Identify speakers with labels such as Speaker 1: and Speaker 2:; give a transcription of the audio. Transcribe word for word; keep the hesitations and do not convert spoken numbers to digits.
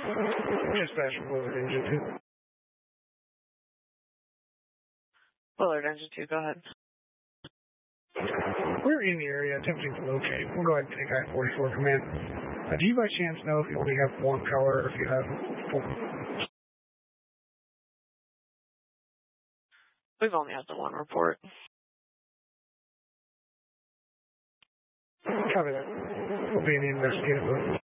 Speaker 1: Dispatch from Willard Engine two.
Speaker 2: Willard Engine two, go ahead.
Speaker 1: We're in the area attempting to locate. We'll go ahead and take I forty-four command. Uh, do you by chance know if you only have one color or if you have four?
Speaker 2: We've only had the one report.
Speaker 1: Copy that. We'll be in the investigative mode.